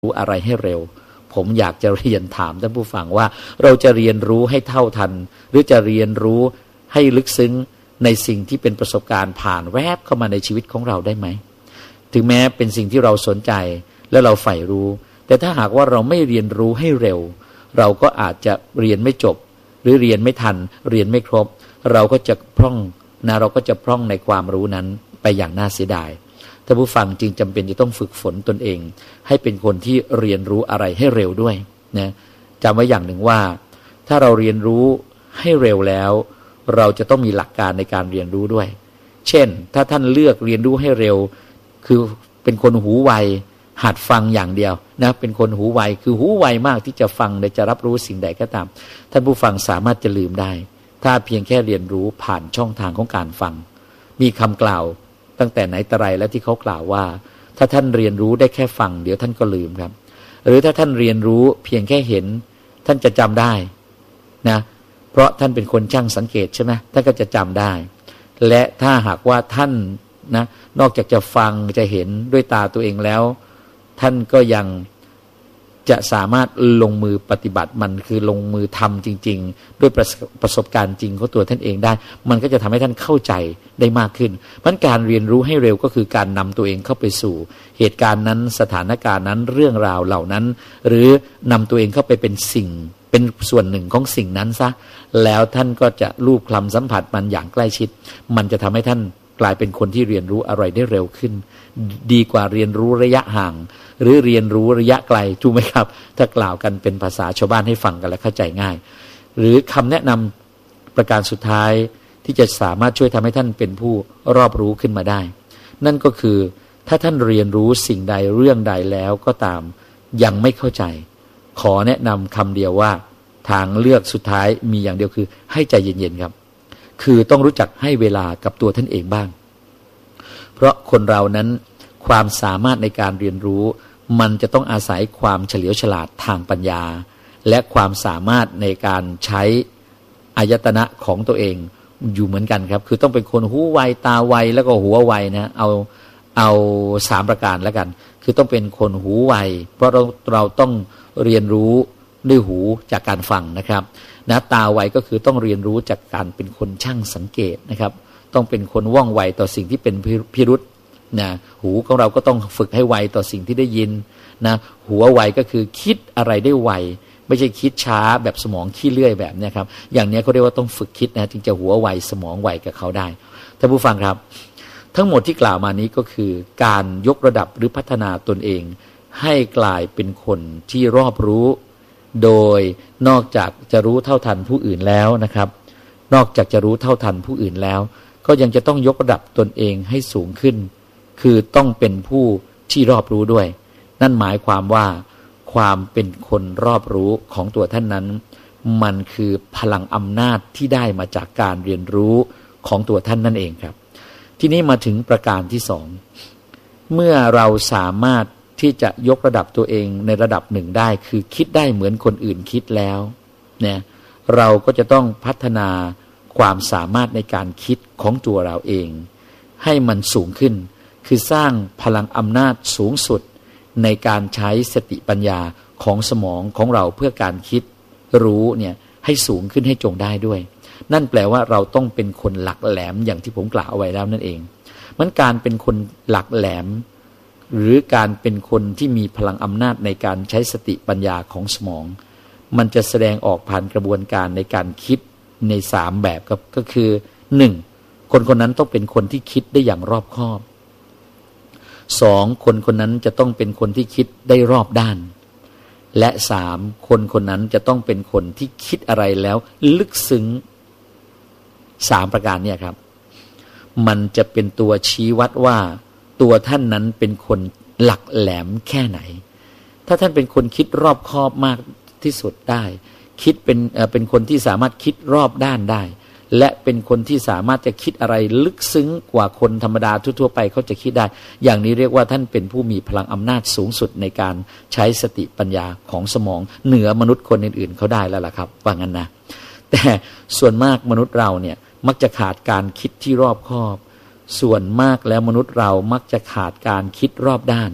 รู้อะไรให้เร็วผมอยากจะเรียนถามท่านผู้ฟังว่าเราจะเรียนรู้ให้เท่าทันหรือจะเรียนรู้ให้ลึกซึ้งในสิ่งที่เป็นประสบการณ์ผ่านแวบเข้ามาในชีวิตของเราได้ไหมถึงแม้เป็นสิ่งที่เราสนใจและเราใฝ่รู้แต่ถ้าหากว่าเราไม่เรียนรู้ให้เร็วเราก็อาจจะเรียนไม่จบหรือเรียนไม่ทันเรียนไม่ครบเราก็จะพร่องในความรู้นั้นไปอย่างน่าเสียดายท่านผู้ฟังจึงจำเป็นจะต้องฝึกฝนตนเองให้เป็นคนที่เรียนรู้อะไรให้เร็วด้วยนะจำไว้อย่างหนึ่งว่าถ้าเราเรียนรู้ให้เร็วแล้วเราจะต้องมีหลักการในการเรียนรู้ด้วยเช่นถ้าท่านเลือกเรียนรู้ให้เร็วคือเป็นคนหูไวหัดฟังอย่างเดียวนะเป็นคนหูไวคือหูไวมากที่จะฟังและจะรับรู้สิ่งใดก็ตามท่านผู้ฟังสามารถจะลืมได้ถ้าเพียงแค่เรียนรู้ผ่านช่องทางของการฟังมีคำกล่าวตั้งแต่ไหนแต่ไรแล้วที่เขากล่าวว่าถ้าท่านเรียนรู้ได้แค่ฟังเดี๋ยวท่านก็ลืมครับหรือถ้าท่านเรียนรู้เพียงแค่เห็นท่านจะจำได้นะเพราะท่านเป็นคนช่างสังเกตใช่ไหมท่านก็จะจำได้และถ้าหากว่าท่านนะนอกจากจะฟังจะเห็นด้วยตาตัวเองแล้วท่านก็ยังจะสามารถลงมือปฏิบัติมันคือลงมือทำจริงๆด้วยประสบการณ์จริงของตัวท่านเองได้มันก็จะทำให้ท่านเข้าใจได้มากขึ้นเพราะการเรียนรู้ให้เร็วก็คือการนำตัวเองเข้าไปสู่เหตุการณ์นั้นสถานการณ์นั้นเรื่องราวเหล่านั้นหรือนำตัวเองเข้าไปเป็นสิ่งเป็นส่วนหนึ่งของสิ่งนั้นซะแล้วท่านก็จะลูบคลำสัมผัสมันอย่างใกล้ชิดมันจะทำให้ท่านกลายเป็นคนที่เรียนรู้อะไรได้เร็วขึ้นดีกว่าเรียนรู้ระยะห่างหรือเรียนรู้ระยะไกลถูกไหมครับถ้ากล่าวกันเป็นภาษาชาวบ้านให้ฟังกันและเข้าใจง่ายหรือคำแนะนำประการสุดท้ายที่จะสามารถช่วยทำให้ท่านเป็นผู้รอบรู้ขึ้นมาได้นั่นก็คือถ้าท่านเรียนรู้สิ่งใดเรื่องใดแล้วก็ตามยังไม่เข้าใจขอแนะนำคำเดียวว่าทางเลือกสุดท้ายมีอย่างเดียวคือให้ใจเย็นๆครับคือต้องรู้จักให้เวลากับตัวท่านเองบ้างเพราะคนเรานั้นความสามารถในการเรียนรู้มันจะต้องอาศัยความเฉลียวฉลาดทางปัญญาและความสามารถในการใช้อายตนะของตัวเองอยู่เหมือนกันครับคือต้องเป็นคนหูไวตาไวแล้วก็หัวไวนะเอา3ประการแล้วกันคือต้องเป็นคนหูไวเพราะเราต้องเรียนรู้ด้วยหูจากการฟังนะครับนะตาไวก็คือต้องเรียนรู้จากการเป็นคนช่างสังเกตนะครับต้องเป็นคนว่องไวต่อสิ่งที่เป็นพิรุธนะหูของเราก็ต้องฝึกให้ไวต่อสิ่งที่ได้ยินนะหัวไวก็คือคิดอะไรได้ไวไม่ใช่คิดช้าแบบสมองขี้เลื่อยแบบนี้ครับอย่างนี้เขาเรียกว่าต้องฝึกคิดนะจึงจะหัวไวสมองไวกับเขาได้ท่านผู้ฟังครับทั้งหมดที่กล่าวมานี้ก็คือการยกระดับหรือพัฒนาตนเองให้กลายเป็นคนที่รอบรู้โดยนอกจากจะรู้เท่าทันผู้อื่นแล้วนะครับนอกจากจะรู้เท่าทันผู้อื่นแล้วก็ยังจะต้องยกระดับตนเองให้สูงขึ้นคือต้องเป็นผู้ที่รอบรู้ด้วยนั่นหมายความว่าความเป็นคนรอบรู้ของตัวท่านนั้นมันคือพลังอำนาจที่ได้มาจากการเรียนรู้ของตัวท่านนั่นเองครับทีนี้มาถึงประการที่สองเมื่อเราสามารถที่จะยกระดับตัวเองในระดับหนึ่งได้คือคิดได้เหมือนคนอื่นคิดแล้วเนี่ยเราก็จะต้องพัฒนาความสามารถในการคิดของตัวเราเองให้มันสูงขึ้นคือสร้างพลังอำนาจสูงสุดในการใช้สติปัญญาของสมองของเราเพื่อการคิดรู้เนี่ยให้สูงขึ้นให้จงได้ด้วยนั่นแปลว่าเราต้องเป็นคนหลักแหลมอย่างที่ผมกล่าวเอาไว้แล้วนั่นเองมันการเป็นคนหลักแหลมหรือการเป็นคนที่มีพลังอำนาจในการใช้สติปัญญาของสมองมันจะแสดงออกผ่านกระบวนการในการคิดใน3แบบก็คือ 1. คนคนนั้นต้องเป็นคนที่คิดได้อย่างรอบคอบ 2. คนคนนั้นจะต้องเป็นคนที่คิดได้รอบด้านและ 3. คนคนนั้นจะต้องเป็นคนที่คิดอะไรแล้วลึกซึ้ง3ประการเนี่ยครับมันจะเป็นตัวชี้วัดว่าตัวท่านนั้นเป็นคนหลักแหลมแค่ไหนถ้าท่านเป็นคนคิดรอบคอบมากที่สุดได้คิดเป็นคนที่สามารถคิดรอบด้านได้และเป็นคนที่สามารถจะคิดอะไรลึกซึ้งกว่าคนธรรมดาทั่วๆไปเขาจะคิดได้อย่างนี้เรียกว่าท่านเป็นผู้มีพลังอำนาจสูงสุดในการใช้สติปัญญาของสมองเหนือมนุษย์คนอื่นๆเขาได้แล้วล่ะครับว่างั้นนะแต่ส่วนมากมนุษย์เราเนี่ยมักจะขาดการคิดที่รอบคอบส่วนมากแล้วมนุษย์เรามักจะขาดการคิดรอบด้าน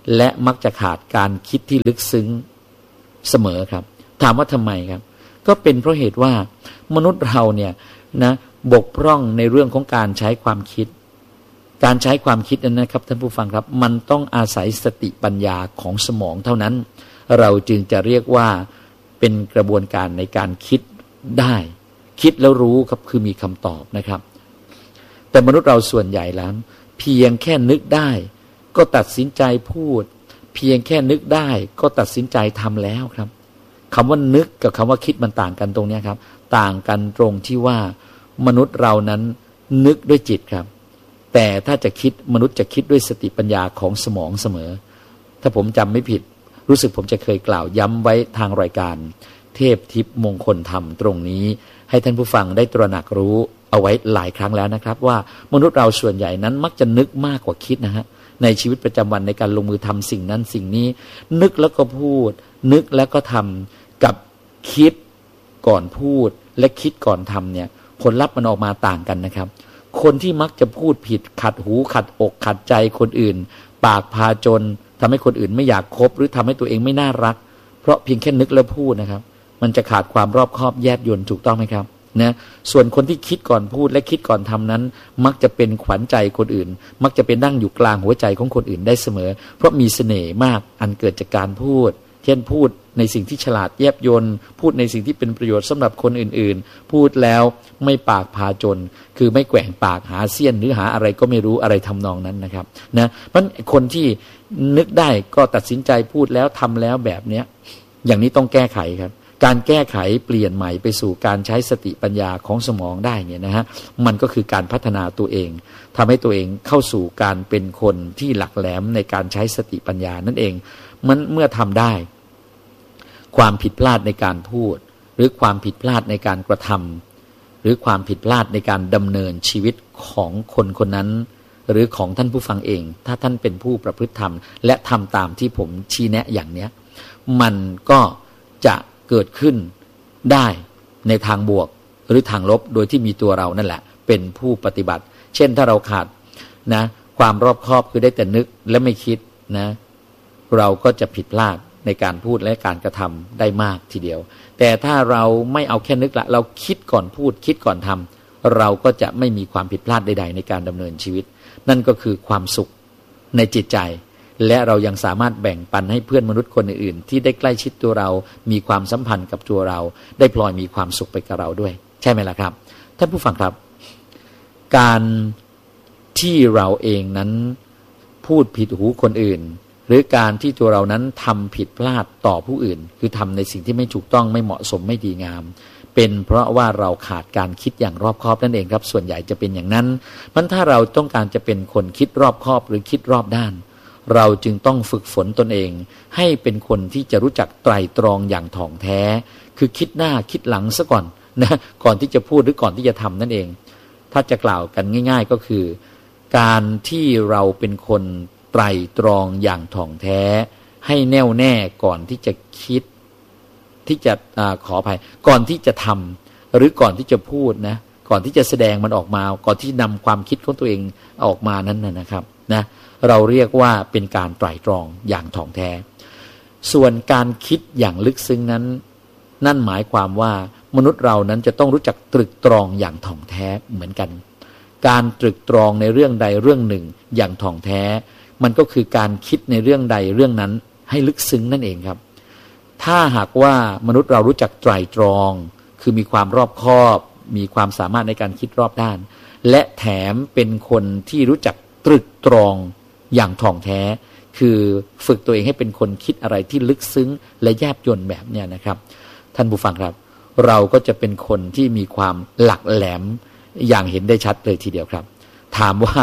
และมักจะขาดการคิดที่ลึกซึ้งเสมอครับถามว่าทำไมครับก็เป็นเพราะเหตุว่ามนุษย์เราเนี่ยนะบกพร่องในเรื่องของการใช้ความคิดการใช้ความคิดนั้นนะครับท่านผู้ฟังครับมันต้องอาศัยสติปัญญาของสมองเท่านั้นเราจึงจะเรียกว่าเป็นกระบวนการในการคิดได้คิดแล้วรู้ครับคือมีคำตอบนะครับแต่มนุษย์เราส่วนใหญ่แล้วเพียงแค่นึกได้ก็ตัดสินใจพูดเพียงแค่นึกได้ก็ตัดสินใจทำแล้วครับคำว่านึกกับคำว่าคิดมันต่างกันตรงนี้ครับต่างกันตรงที่ว่ามนุษย์เรานั้นนึกด้วยจิตครับแต่ถ้าจะคิดมนุษย์จะคิดด้วยสติปัญญาของสมองเสมอถ้าผมจำไม่ผิดรู้สึกผมจะเคยกล่าวย้ำไว้ทางรายการเทพทิพย์มงคลธรรมตรงนี้ให้ท่านผู้ฟังได้ตระหนักรู้เอาไว้หลายครั้งแล้วนะครับว่ามนุษย์เราส่วนใหญ่นั้นมักจะนึกมากกว่าคิดนะฮะในชีวิตประจำวันในการลงมือทำสิ่งนั้นสิ่งนี้นึกแล้วก็พูดนึกแล้วก็ทำกับคิดก่อนพูดและคิดก่อนทำเนี่ยผลลัพธ์มันออกมาต่างกันนะครับคนที่มักจะพูดผิดขัดหูขัดอกขัดใจคนอื่นปากพาจนทำให้คนอื่นไม่อยากคบหรือทำให้ตัวเองไม่น่ารักเพราะเพียงแค่นึกแล้วพูดนะครับมันจะขาดความรอบคอบแยบยลถูกต้องไหมครับนะส่วนคนที่คิดก่อนพูดและคิดก่อนทำนั้นมักจะเป็นขวัญใจคนอื่นมักจะเป็นนั่งอยู่กลางหัวใจของคนอื่นได้เสมอเพราะมีเสน่ห์มากอันเกิดจากการพูดเช่นพูดในสิ่งที่ฉลาดแยบยลพูดในสิ่งที่เป็นประโยชน์สำหรับคนอื่นๆพูดแล้วไม่ปากพาจนคือไม่แกว่งปากหาเสี้ยนหรือหาอะไรก็ไม่รู้อะไรทำนองนั้นนะครับนะเพราะคนที่นึกได้ก็ตัดสินใจพูดแล้วทำแล้วแบบเนี้ยอย่างนี้ต้องแก้ไขครับการแก้ไขเปลี่ยนใหม่ไปสู่การใช้สติปัญญาของสมองได้เนี่ยนะฮะมันก็คือการพัฒนาตัวเองทำให้ตัวเองเข้าสู่การเป็นคนที่หลักแหลมในการใช้สติปัญญานั่นเองมันเมื่อทำได้ความผิดพลาดในการพูดหรือความผิดพลาดในการกระทำหรือความผิดพลาดในการดำเนินชีวิตของคนคนนั้นหรือของท่านผู้ฟังเองถ้าท่านเป็นผู้ประพฤติธรรมและทำตามที่ผมชี้แนะอย่างเนี้ยมันก็จะเกิดขึ้นได้ในทางบวกหรือทางลบโดยที่มีตัวเรานั่นแหละเป็นผู้ปฏิบัติเช่นถ้าเราขาดนะความรอบคอบคือได้แต่นึกและไม่คิดนะเราก็จะผิดพลาดในการพูดและการกระทำได้มากทีเดียวแต่ถ้าเราไม่เอาแค่นึกละเราคิดก่อนพูดคิดก่อนทำเราก็จะไม่มีความผิดพลาดใดๆในการดำเนินชีวิตนั่นก็คือความสุขในจิตใจและเรายังสามารถแบ่งปันให้เพื่อนมนุษย์คนอื่นๆที่ได้ใกล้ชิดตัวเรามีความสัมพันธ์กับตัวเราได้พลอยมีความสุขไปกับเราด้วยใช่ไหมล่ะครับท่านผู้ฟังครับการที่เราเองนั้นพูดผิดหูคนอื่นหรือการที่ตัวเรานั้นทำผิดพลาดต่อผู้อื่นคือทำในสิ่งที่ไม่ถูกต้องไม่เหมาะสมไม่ดีงามเป็นเพราะว่าเราขาดการคิดอย่างรอบคอบนั่นเองครับส่วนใหญ่จะเป็นอย่างนั้นมันถ้าเราต้องการจะเป็นคนคิดรอบคอบหรือคิดรอบด้านเราจึงต้องฝึกฝนตนเองให้เป็นคนที่จะรู้จักไตร่ตรองอย่างถ่องแท้คือคิดหน้าคิดหลังซะก่อนนะก่อนที่จะพูดหรือก่อนที่จะทำนั่นเองถ้าจะกล่าวกันง่ายๆก็คือการที่เราเป็นคนไตร่ตรองอย่างถ่องแท้ให้แน่วแน่ก่อนที่จะคิดที่จะขออภัยก่อนที่จะทำหรือก่อนที่จะพูดนะก่อนที่จะแสดงมันออกมาก่อนที่นำความคิดของตัวเองออกมานั้นนะครับนะเราเรียกว่าเป็นการไตร่ตรองอย่างถ่องแท้ส่วนการคิดอย่างลึกซึ้งนั้นนั่นหมายความว่ามนุษย์เรานั้นจะต้องรู้จักตรึกตรองอย่างถ่องแท้เหมือนกันการตรึกตรองในเรื่องใดเรื่องหนึ่งอย่างถ่องแท้มันก็คือการคิดในเรื่องใดเรื่องนั้นให้ลึกซึ้งนั่นเองครับถ้าหากว่ามนุษย์เรารู้จักไตร่ตรองคือมีความรอบคอบมีความสามารถในการคิดรอบด้านและแถมเป็นคนที่รู้จักตรึกตรองอย่างถ่องแท้คือฝึกตัวเองให้เป็นคนคิดอะไรที่ลึกซึ้งและแยบยลแบบเนี้ยนะครับท่านผู้ฟังครับเราก็จะเป็นคนที่มีความหลักแหลมอย่างเห็นได้ชัดเลยทีเดียวครับถามว่า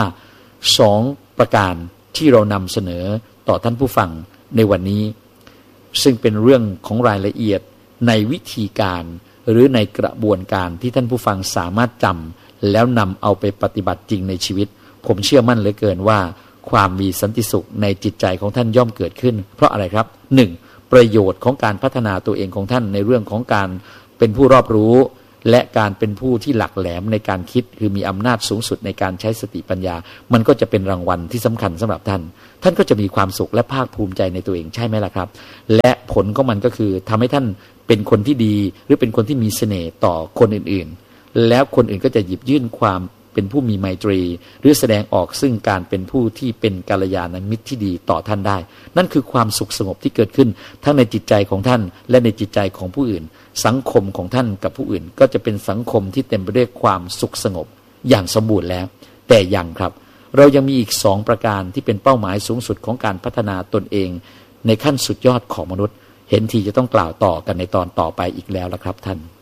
2ประการที่เรานำเสนอต่อท่านผู้ฟังในวันนี้ซึ่งเป็นเรื่องของรายละเอียดในวิธีการหรือในกระบวนการที่ท่านผู้ฟังสามารถจำแล้วนำเอาไปปฏิบัติจริงในชีวิตผมเชื่อมั่นเหลือเกินว่าความมีสันติสุขในจิตใจของท่านย่อมเกิดขึ้นเพราะอะไรครับ 1. ประโยชน์ของการพัฒนาตัวเองของท่านในเรื่องของการเป็นผู้รอบรู้และการเป็นผู้ที่หลักแหลมในการคิดคือมีอำนาจสูงสุดในการใช้สติปัญญามันก็จะเป็นรางวัลที่สำคัญสำหรับท่านท่านก็จะมีความสุขและภาคภูมิใจในตัวเองใช่ไหมล่ะครับและผลของมันก็คือทำให้ท่านเป็นคนที่ดีหรือเป็นคนที่มีเสน่ห์ต่อคนอื่นๆแล้วคนอื่นก็จะหยิบยื่นความเป็นผู้มีไมตรีหรือแสดงออกซึ่งการเป็นผู้ที่เป็นกัลยาณมิตรที่ดีต่อท่านได้นั่นคือความสุขสงบที่เกิดขึ้นทั้งในจิตใจของท่านและในจิตใจของผู้อื่นสังคมของท่านกับผู้อื่นก็จะเป็นสังคมที่เต็มไปด้วยความสุขสงบอย่างสมบูรณ์แล้วแต่ยังครับเรายังมีอีก2ประการที่เป็นเป้าหมายสูงสุดของการพัฒนาตนเองในขั้นสุดยอดของมนุษย์เห็นทีจะต้องกล่าวต่อกันในตอนต่อไปอีกแล้วละครับท่าน